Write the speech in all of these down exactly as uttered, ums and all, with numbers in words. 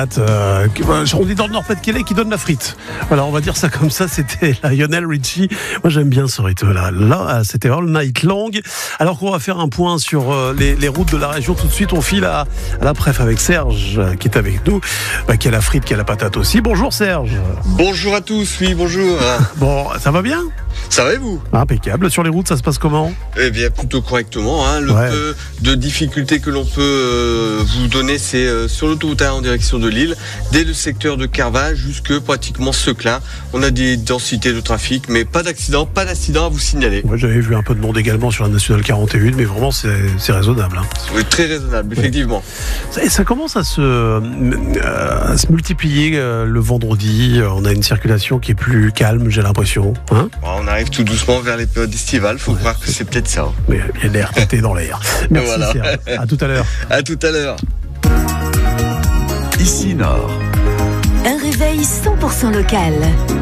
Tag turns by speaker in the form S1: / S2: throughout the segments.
S1: Euh, on est dans le Nord-Pas-de-Calais qui donne la frite. Voilà, on va dire ça comme ça. C'était Lionel Richie. Moi, j'aime bien ce rythme-là. Là, c'était All Night Long. Alors qu'on va faire un point sur euh, les, les routes de la région. Tout de suite, on file à, à la préf avec Serge, euh, qui est avec nous, bah, qui a la frite, qui a la patate aussi. Bonjour Serge.
S2: Bonjour à tous. Oui, bonjour.
S1: Bon, ça va bien ?
S2: Ça va et vous ?
S1: Impeccable. Sur les routes, ça se passe comment ?
S2: Eh bien, plutôt correctement. Hein. Le
S1: ouais.
S2: peu de difficultés que l'on peut euh, vous donner, c'est euh, sur l'autoroute A en direction de Lille, dès le secteur de Carvin jusque pratiquement Seclin. On a des densités de trafic, mais pas d'accident, pas d'accident à vous signaler.
S1: Moi, j'avais vu un peu de monde également sur la nationale quarante et un, mais vraiment, c'est, c'est raisonnable. Hein.
S2: Oui, très raisonnable, effectivement.
S1: Ça, ça commence à se, euh, à se multiplier euh, le vendredi. On a une circulation qui est plus calme, j'ai l'impression. Hein ?
S2: On arrive tout doucement vers les périodes estivales. Faut ouais, croire que c'est peut-être ça.
S1: Mais il y a l'air, t'es dans l'air. Merci
S2: voilà.
S1: Serge. À tout à l'heure.
S2: À tout à l'heure.
S3: Ici Nord.
S4: Un réveil cent pour cent local.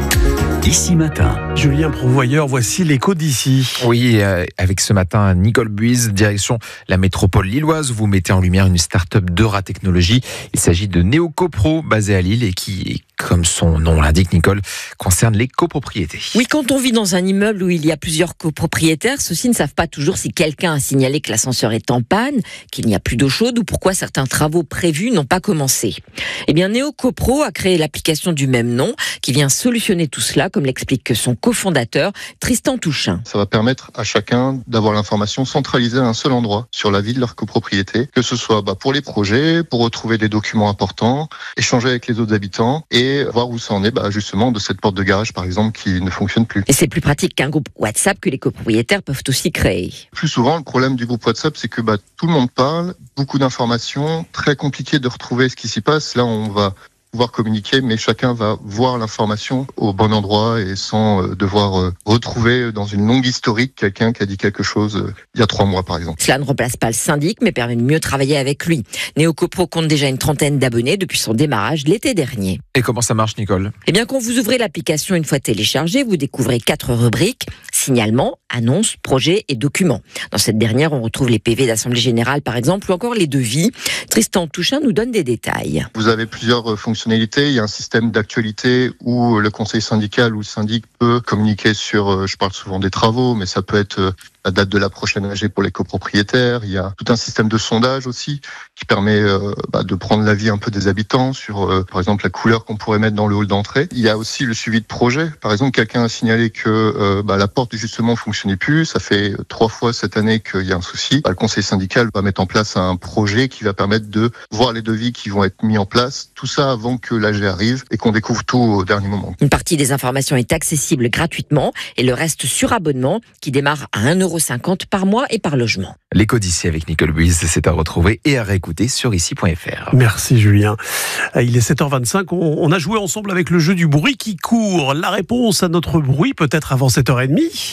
S3: Ici Matin.
S1: Julien Prouvoyeur, voici l'écho d'ici.
S5: Oui, euh, avec ce matin, Nicole Buise, direction la métropole lilloise. Vous mettez en lumière une start-up d'Eura Technologies. Il s'agit de NeoCopro, basée à Lille et qui, comme son nom l'indique, Nicole, concerne les copropriétés.
S6: Oui, quand on vit dans un immeuble où il y a plusieurs copropriétaires, ceux-ci ne savent pas toujours si quelqu'un a signalé que l'ascenseur est en panne, qu'il n'y a plus d'eau chaude ou pourquoi certains travaux prévus n'ont pas commencé. Eh bien, NeoCopro a créé l'application du même nom qui vient solutionner tout cela, comme l'explique son cofondateur, Tristan Touchain.
S7: Ça va permettre à chacun d'avoir l'information centralisée à un seul endroit sur la vie de leur copropriété, que ce soit bah, pour les projets, pour retrouver des documents importants, échanger avec les autres habitants et voir où ça en est bah, justement de cette porte de garage par exemple qui ne fonctionne plus.
S6: Et c'est plus pratique qu'un groupe WhatsApp que les copropriétaires peuvent aussi créer.
S7: Plus souvent, le problème du groupe WhatsApp, c'est que bah, tout le monde parle, beaucoup d'informations, très compliqué de retrouver ce qui s'y passe. Là, on va pouvoir communiquer, mais chacun va voir l'information au bon endroit et sans euh, devoir euh, retrouver dans une longue historique quelqu'un qui a dit quelque chose euh, il y a trois mois par exemple.
S6: Cela ne remplace pas le syndic, mais permet de mieux travailler avec lui. NeoCopro compte déjà une trentaine d'abonnés depuis son démarrage l'été dernier.
S5: Et comment ça marche, Nicole ?
S6: Eh bien, quand vous ouvrez l'application une fois téléchargée, vous découvrez quatre rubriques: signalement, annonces, projets et documents. Dans cette dernière, on retrouve les P V d'Assemblée Générale par exemple, ou encore les devis. Tristan Touchain nous donne des détails.
S7: Vous avez plusieurs fonctions. Il y a un système d'actualité où le conseil syndical ou le syndic peut communiquer sur, je parle souvent des travaux, mais ça peut être la date de la prochaine A G pour les copropriétaires. Il y a tout un système de sondage aussi qui permet euh, bah, de prendre l'avis un peu des habitants sur, euh, par exemple, la couleur qu'on pourrait mettre dans le hall d'entrée. Il y a aussi le suivi de projet. Par exemple, quelqu'un a signalé que euh, bah, la porte justement fonctionnait plus. Ça fait trois fois cette année qu'il y a un souci. Bah, le conseil syndical va mettre en place un projet qui va permettre de voir les devis qui vont être mis en place. Tout ça avant que l'A G arrive et qu'on découvre tout au dernier moment.
S6: Une partie des informations est accessible gratuitement et le reste sur abonnement qui démarre à un euro cinquante par mois et par logement.
S5: L'écho d'ici avec Nicole Buise, c'est à retrouver et à réécouter sur ici point f r.
S1: Merci Julien. Il est sept heures vingt-cinq, on, on a joué ensemble avec le jeu du bruit qui court. La réponse à notre bruit peut-être avant sept heures trente.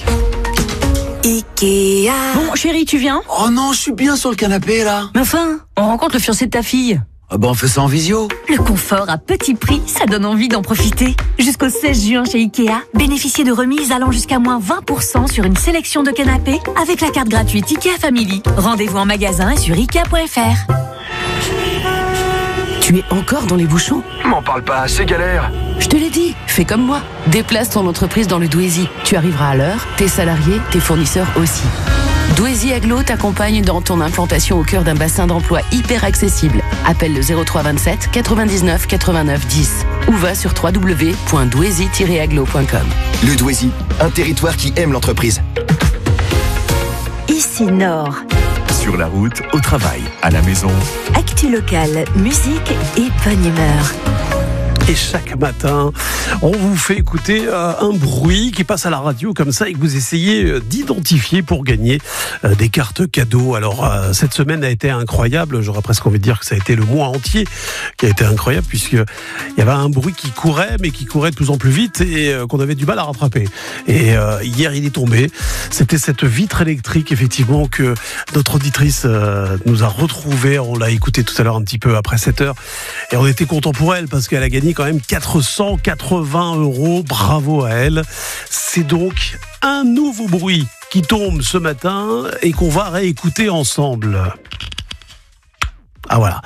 S4: Ikea.
S8: Bon, chérie, tu viens ?
S9: Oh non, je suis bien sur le canapé là.
S8: Mais enfin, on rencontre le fiancé de ta fille.
S9: Ah ben on fait ça en visio.
S8: Le confort à petit prix, ça donne envie d'en profiter. Jusqu'au seize juin chez Ikea, bénéficiez de remises allant jusqu'à moins vingt pour cent sur une sélection de canapés avec la carte gratuite Ikea Family. Rendez-vous en magasin et sur ikea point f r.
S9: Tu es encore dans les bouchons ?
S10: M'en parle pas, c'est galère.
S9: Je te l'ai dit, fais comme moi. Déplace ton entreprise dans le Douaisis. Tu arriveras à l'heure, tes salariés, tes fournisseurs aussi. Douaisis Aglo t'accompagne dans ton implantation au cœur d'un bassin d'emploi hyper accessible. Appelle le zéro trois vingt-sept quatre-vingt-dix-neuf quatre-vingt-neuf dix ou va sur w w w point douaisis tiret aglo point com.
S11: Le Douaisis, un territoire qui aime l'entreprise.
S4: Ici Nord.
S3: Sur la route, au travail, à la maison.
S4: Actu locale, musique et bonne humeur.
S1: Et chaque matin, on vous fait écouter euh, un bruit qui passe à la radio comme ça et que vous essayez euh, d'identifier pour gagner euh, des cartes cadeaux. Alors, euh, cette semaine a été incroyable. J'aurais presque envie de dire que ça a été le mois entier qui a été incroyable puisqu'il y avait un bruit qui courait, mais qui courait de plus en plus vite et euh, qu'on avait du mal à rattraper. Et euh, hier, il est tombé. C'était cette vitre électrique, effectivement, que notre auditrice euh, nous a retrouvée. On l'a écoutée tout à l'heure un petit peu après sept heures. Et on était content pour elle parce qu'elle a gagné quand même quatre cent quatre-vingts euros. Bravo à elle. C'est donc un nouveau bruit qui tombe ce matin et qu'on va réécouter ensemble. Ah voilà.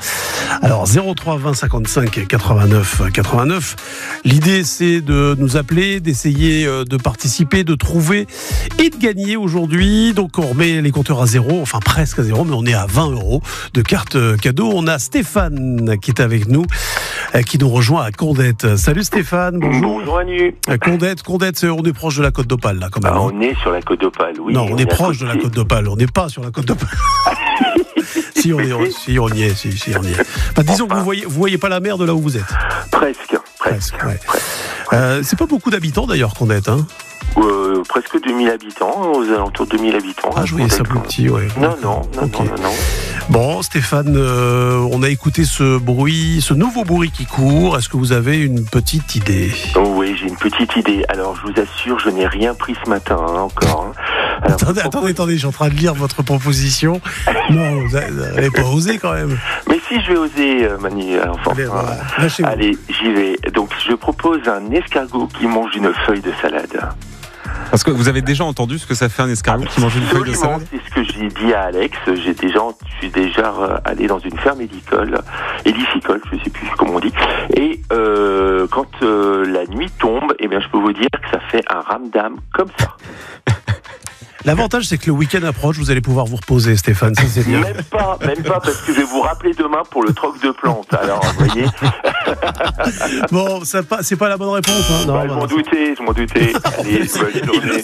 S1: Alors zéro trois vingt cinquante-cinq quatre-vingt-neuf quatre-vingt-neuf. L'idée c'est de nous appeler, d'essayer de participer, de trouver et de gagner aujourd'hui. Donc on remet les compteurs à zéro, enfin presque à zéro, mais on est à vingt euros de cartes cadeaux. On a Stéphane qui est avec nous, qui nous rejoint à Condette. Salut Stéphane, bonjour.
S12: Bonjour Anu.
S1: Condette, Condette, on est proche de la Côte d'Opale là quand même.
S12: Ah, on est sur la Côte d'Opale, oui.
S1: Non, on, on est, est proche de la Côte d'Opale, on n'est pas sur la Côte d'Opale. Si on, est, si on y est, si, si on y est. Enfin, disons enfin. que vous voyez, vous voyez pas la mer de là où vous êtes.
S12: Presque, presque. presque, ouais. presque.
S1: Euh, c'est pas beaucoup d'habitants d'ailleurs qu'on est, hein.
S12: Euh, presque deux mille habitants, aux alentours de deux mille habitants.
S1: Ah, je voyais ça plus petit, ouais.
S12: Non, non, non, okay. non, non, non.
S1: Bon, Stéphane, euh, on a écouté ce bruit, ce nouveau bruit qui court. Est-ce que vous avez une petite idée ?
S12: Oh, oui, j'ai une petite idée. Alors, je vous assure, je n'ai rien pris ce matin, hein, encore. Hein. Alors,
S1: attendez, attendez, attendez, je suis en train de lire votre proposition. Non, vous n'avez pas osé quand même.
S12: Mais si, je vais oser, euh, Manu. Enfin,
S1: allez, voilà. Lâchez-vous.
S12: Allez, j'y vais. Donc, je propose un escargot qui mange une feuille de salade.
S13: Parce que vous avez déjà entendu ce que ça fait un escargot qui mange une feuille de salade ?
S12: C'est ce que j'ai dit à Alex. J'ai déjà, je suis déjà allé dans une ferme hélicole, hélicicole, je ne sais plus comment on dit. Et euh, quand euh, la nuit tombe, eh bien, je peux vous dire que ça fait un ramdam comme ça.
S1: L'avantage, c'est que le week-end approche, vous allez pouvoir vous reposer, Stéphane, ça c'est bien.
S12: Même pas, même pas, parce que je vais vous rappeler demain pour le troc de plantes. Alors, vous voyez.
S1: Bon, ça, c'est pas la bonne réponse. Hein. Non,
S12: bah, je m'en doutais, je m'en doutais. Allez, bonne journée.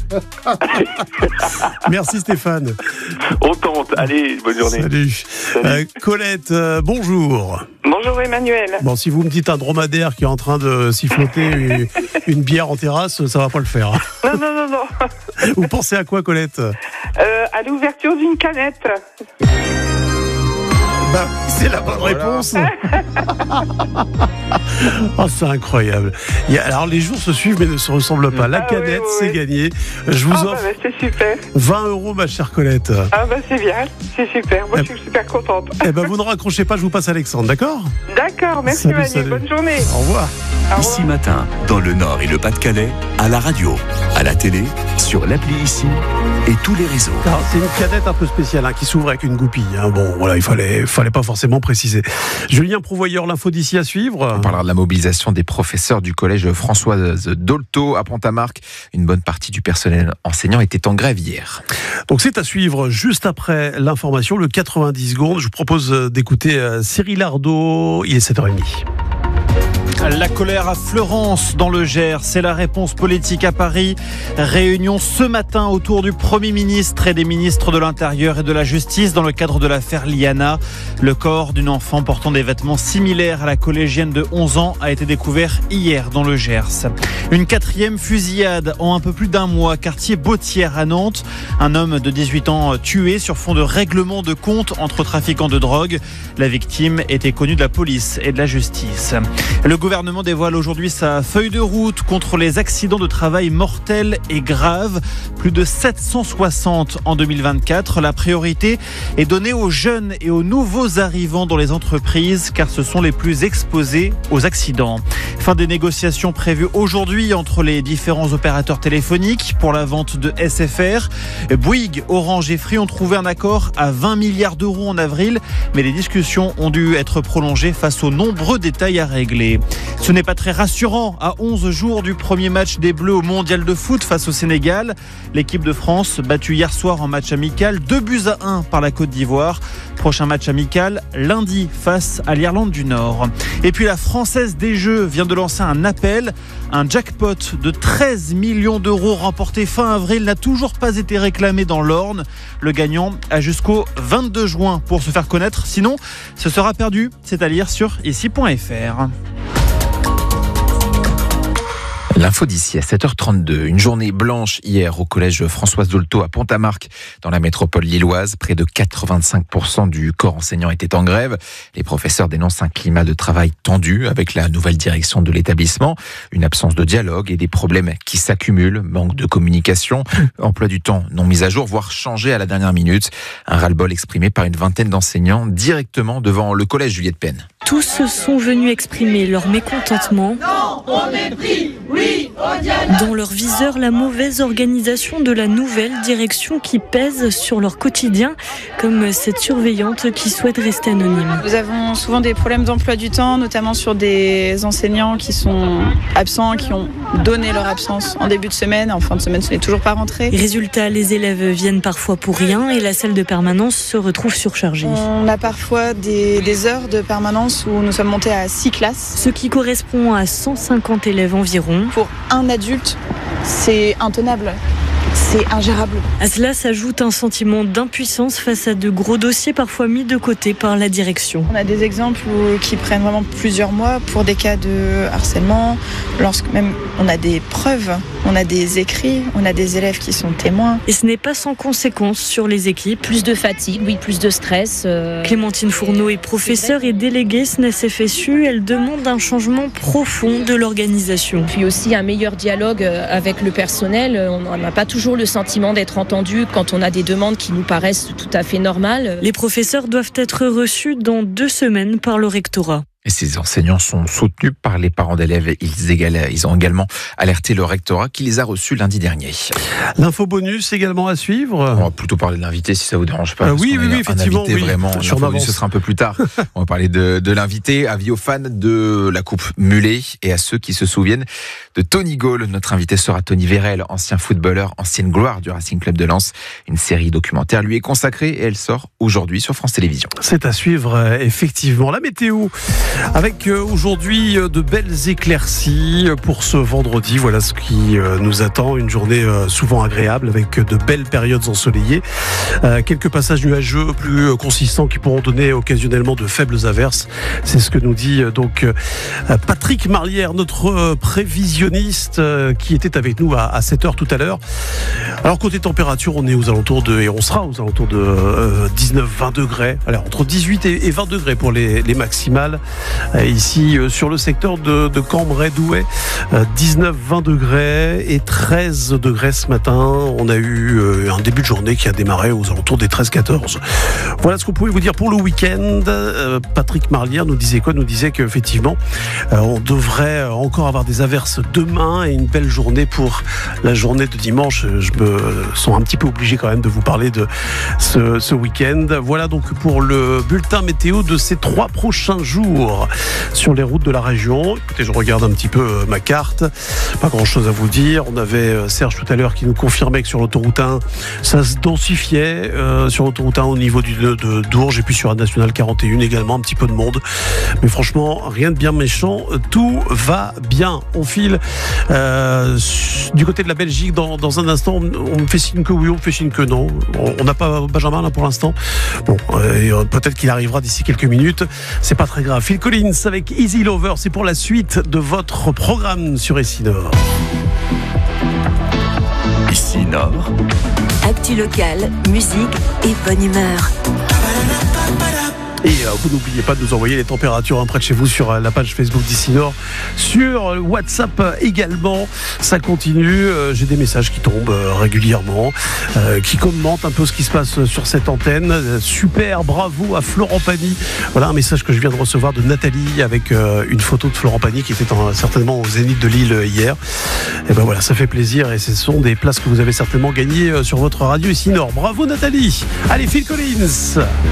S1: Merci Stéphane.
S12: On tente, allez, bonne journée.
S1: Salut. Salut. Euh, Colette, euh, bonjour.
S14: Bonjour Emmanuel.
S1: Bon, si vous me dites un dromadaire qui est en train de siffloter une, une bière en terrasse, ça va pas le faire.
S14: Non, non, non, non.
S1: Vous pensez à quoi, Colette ?
S14: euh, À l'ouverture d'une canette.
S1: Bah, c'est la bonne voilà. réponse. Oh, c'est incroyable. Il y a, alors les jours se suivent mais ne se ressemblent pas. La ah, canette, oui, oui, c'est oui. gagné. Je vous
S14: ah,
S1: offre
S14: bah, c'est super.
S1: vingt euros, ma chère Colette.
S14: Ah bah c'est bien, c'est super. Moi, eh, je suis super contente.
S1: Eh ben, vous ne raccrochez pas, je vous passe Alexandre, d'accord ?
S14: D'accord, merci salut, Manu. Salut. Bonne journée.
S1: Au revoir.
S3: Au revoir. Ici Matin, dans le Nord et le Pas-de-Calais, à la radio, à la télé, sur l'appli Ici et tous les réseaux.
S1: Alors, c'est une canette un peu spéciale hein, qui s'ouvre avec une goupille. Hein. Bon, voilà, il fallait, fallait pas forcément préciser. Julien Prouvoyeur, l'info d'ici à suivre.
S5: On parlera de la mobilisation des professeurs du collège Françoise Dolto à Pont-à-Marc. Une bonne partie du personnel enseignant était en grève hier.
S1: Donc c'est à suivre juste après l'information, le quatre-vingt-dix secondes. Je vous propose d'écouter Cyril Ardo. Il est sept heures trente.
S15: La colère à Fleurance dans le Gers, c'est la réponse politique à Paris. Réunion ce matin autour du Premier ministre et des ministres de l'Intérieur et de la Justice dans le cadre de l'affaire Liana. Le corps d'une enfant portant des vêtements similaires à la collégienne de onze ans a été découvert hier dans le Gers. Une quatrième fusillade en un peu plus d'un mois, quartier Bautière à Nantes. Un homme de dix-huit ans tué sur fond de règlement de compte entre trafiquants de drogue. La victime était connue de la police et de la justice. Le Le gouvernement dévoile aujourd'hui sa feuille de route contre les accidents de travail mortels et graves. Plus de sept cent soixante en deux mille vingt-quatre. La priorité est donnée aux jeunes et aux nouveaux arrivants dans les entreprises car ce sont les plus exposés aux accidents. Fin des négociations prévues aujourd'hui entre les différents opérateurs téléphoniques pour la vente de S F R. Bouygues, Orange et Free ont trouvé un accord à vingt milliards d'euros en avril, mais les discussions ont dû être prolongées face aux nombreux détails à régler. Ce n'est pas très rassurant à onze jours du premier match des Bleus au Mondial de foot face au Sénégal. L'équipe de France battue hier soir en match amical, deux buts à un par la Côte d'Ivoire. Prochain match amical lundi face à l'Irlande du Nord. Et puis la Française des Jeux vient de lancer un appel. Un jackpot de treize millions d'euros remporté fin avril n'a toujours pas été réclamé dans l'Orne. Le gagnant a jusqu'au vingt-deux juin pour se faire connaître. Sinon, ce sera perdu. C'est à lire sur ici point f r.
S5: L'info d'ici à sept heures trente-deux. Une journée blanche hier au collège Françoise Dolto à Pont-à-Marc dans la métropole lilloise. Près de quatre-vingt-cinq pour cent du corps enseignant était en grève. Les professeurs dénoncent un climat de travail tendu avec la nouvelle direction de l'établissement. Une absence de dialogue et des problèmes qui s'accumulent. Manque de communication, emploi du temps non mis à jour, voire changé à la dernière minute. Un ras-le-bol exprimé par une vingtaine d'enseignants directement devant le collège Juliette Penn.
S16: Tous sont venus exprimer leur mécontentement.
S17: Non au mépris, oui au dialogue.
S16: Dans leur viseur, la mauvaise organisation de la nouvelle direction qui pèse sur leur quotidien, comme cette surveillante qui souhaite rester anonyme.
S18: Nous avons souvent des problèmes d'emploi du temps, notamment sur des enseignants qui sont absents, qui ont donné leur absence en début de semaine. En fin de semaine, ce n'est toujours pas rentré.
S16: Résultat, les élèves viennent parfois pour rien et la salle de permanence se retrouve surchargée.
S18: On a parfois des, des heures de permanence où nous sommes montés à six classes.
S16: Ce qui correspond à cent cinquante élèves environ.
S18: Pour un adulte, c'est intenable. C'est ingérable.
S16: À cela s'ajoute un sentiment d'impuissance face à de gros dossiers parfois mis de côté par la direction.
S18: On a des exemples où, qui prennent vraiment plusieurs mois pour des cas de harcèlement, lorsque même on a des preuves, on a des écrits, on a des élèves qui sont témoins.
S16: Et ce n'est pas sans conséquence sur les équipes.
S6: Plus de fatigue, oui, plus de stress. Euh...
S16: Clémentine Fourneau est professeure et déléguée S N E S F S U. Elle demande un changement profond de l'organisation.
S6: Puis aussi un meilleur dialogue avec le personnel. On n'a pas toujours le sentiment d'être entendu quand on a des demandes qui nous paraissent tout à fait normales.
S16: Les professeurs doivent être reçus dans deux semaines par le rectorat.
S5: Et ces enseignants sont soutenus par les parents d'élèves. Ils, égal, ils ont également alerté le rectorat qui les a reçus lundi dernier.
S1: L'info bonus également à suivre.
S5: On va plutôt parler de l'invité si ça vous dérange pas.
S1: Euh, oui, oui, oui, effectivement.
S5: Oui. Vraiment,
S1: sur
S5: l'info bonus, ce sera un peu plus tard. On va parler de, de l'invité, avis aux fans de la Coupe Mulet et à ceux qui se souviennent de Tony Gall. Notre invité sera Tony Vérel, ancien footballeur, ancienne gloire du Racing Club de Lens. Une série documentaire lui est consacrée et elle sort aujourd'hui sur France Télévisions.
S1: C'est à suivre, effectivement. La météo. Avec aujourd'hui de belles éclaircies pour ce vendredi. Voilà ce qui nous attend. Une journée souvent agréable avec de belles périodes ensoleillées. Quelques passages nuageux plus consistants qui pourront donner occasionnellement de faibles averses. C'est ce que nous dit donc Patrick Marlière, notre prévisionniste qui était avec nous à sept heures tout à l'heure. Alors côté température, on est aux alentours de, et on sera aux alentours de dix-neuf à vingt degrés. Alors entre dix-huit et vingt degrés pour les, les maximales. Ici sur le secteur de, de Cambrai-Douai, dix-neuf à vingt degrés et treize degrés ce matin. On a eu un début de journée qui a démarré aux alentours des treize à quatorze. Voilà ce qu'on pouvait vous dire pour le week-end. Patrick Marlière nous disait quoi ? Nous disait qu'effectivement on devrait encore avoir des averses demain et une belle journée pour la journée de dimanche. Je me sens un petit peu obligé quand même de vous parler de ce, ce week-end. Voilà donc pour le bulletin météo de ces trois prochains jours sur les routes de la région. Écoutez, je regarde un petit peu ma carte. Pas grand chose à vous dire. On avait Serge tout à l'heure qui nous confirmait que sur l'autoroute un, ça se densifiait euh, sur l'autoroute un au niveau du, de, de Dourges et puis sur la nationale quarante et un également un petit peu de monde. Mais franchement, rien de bien méchant. Tout va bien. On file euh, du côté de la Belgique dans, dans un instant. On, on me fait signe que oui, on me fait signe que non. On n'a pas Benjamin là pour l'instant. Bon, euh, peut-être qu'il arrivera d'ici quelques minutes. C'est pas très grave. Phil Collins avec Easy Lover, c'est pour la suite de votre programme sur Ici Nord.
S3: Ici Nord.
S4: Actu locale, musique et bonne humeur.
S1: Et euh, vous n'oubliez pas de nous envoyer les températures hein, près de chez vous sur euh, la page Facebook d'Ici Nord, sur euh, WhatsApp euh, également. Ça continue. Euh, j'ai des messages qui tombent euh, régulièrement, euh, qui commentent un peu ce qui se passe sur cette antenne. Euh, super, bravo à Florent Pagny. Voilà un message que je viens de recevoir de Nathalie avec euh, une photo de Florent Pagny qui était en, certainement au Zénith de Lille euh, hier. Et ben voilà, ça fait plaisir et ce sont des places que vous avez certainement gagnées euh, sur votre radio Ici Nord. Bravo Nathalie. Allez, Phil Collins.